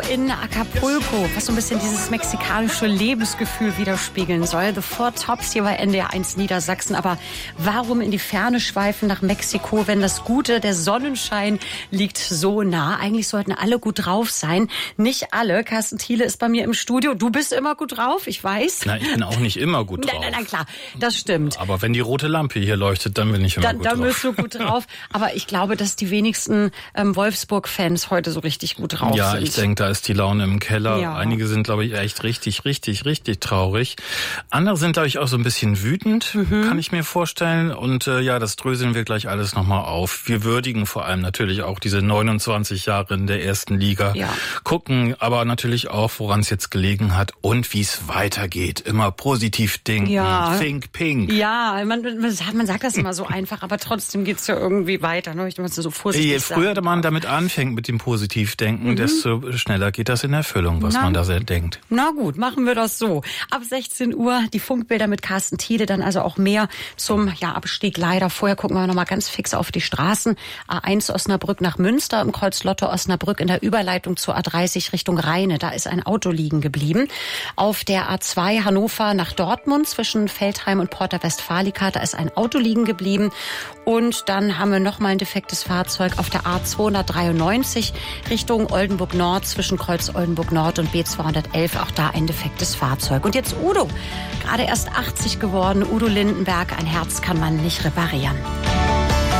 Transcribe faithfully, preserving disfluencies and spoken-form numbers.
in Acapulco, was so ein bisschen dieses mexikanische Lebensgefühl widerspiegeln soll. The Four Tops hier bei N D R eins Niedersachsen. Aber warum in die Ferne schweifen nach Mexiko, wenn das Gute, der Sonnenschein liegt so nah? Eigentlich sollten alle gut drauf sein. Nicht alle. Carsten Thiele ist bei mir im Studio. Du bist immer gut drauf, ich weiß. Na, ich bin auch nicht immer gut drauf. Nein, nein, nein, klar, das stimmt. Aber wenn die rote Lampe hier leuchtet, dann bin ich immer dann, gut dann drauf. Dann bist du gut drauf. Aber ich glaube, dass die wenigsten ähm, Wolfsburg-Fans heute so richtig gut drauf ja, sind. Ja, ich denke, da ist die Laune im Keller. Ja. Einige sind, glaube ich, echt richtig, richtig, richtig traurig. Andere sind, glaube ich, auch so ein bisschen wütend, mhm. kann ich mir vorstellen. Und äh, ja, das dröseln wir gleich alles nochmal auf. Wir würdigen vor allem natürlich auch diese neunundzwanzig Jahre in der ersten Liga. Ja. Gucken aber natürlich auch, woran es jetzt gelegen hat und wie es weitergeht. Immer positiv denken. Ja. Think pink. Ja, man, man sagt das immer so einfach, aber trotzdem geht's ja irgendwie weiter. Ne? Ich muss so vorsichtig Je früher sagen. man damit anfängt mit dem Positivdenken, mhm. desto schneller geht das in Erfüllung, was Na, man da sehr denkt. Na gut, machen wir das so. Ab sechzehn Uhr die Funkbilder mit Carsten Thiele, dann also auch mehr zum ja, Abstieg leider. Vorher gucken wir noch mal ganz fix auf die Straßen. A eins Osnabrück nach Münster, im Kreuz Lotto Osnabrück in der Überleitung zur A dreißig Richtung Rheine. Da ist ein Auto liegen geblieben. Auf der A zwei Hannover nach Dortmund zwischen Feldheim und Porta Westfalica, da ist ein Auto liegen geblieben. Und dann haben wir noch mal ein defektes Fahrzeug auf der A zweihundertdreiundneunzig Richtung Oldenburg Nord zwischen Kreuz Oldenburg Nord und B zweihundertelf. Auch da ein defektes Fahrzeug. Und jetzt Udo, gerade erst achtzig geworden. Udo Lindenberg, ein Herz kann man nicht reparieren.